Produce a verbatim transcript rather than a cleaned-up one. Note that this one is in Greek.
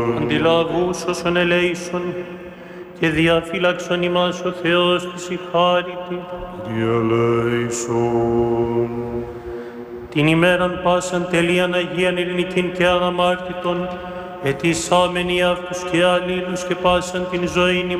Αντιλαβούς όσων ελέησον και διαφύλαξον ημάς ο Θεός της η χάριτη. Διαλέησον. Την ημέραν πάσαν τελείαν Αγίαν ειρηνικήν και αγαμάρτητον, ετήσαμενοι αυτούς και αλλήλους και πάσαν την ζωήν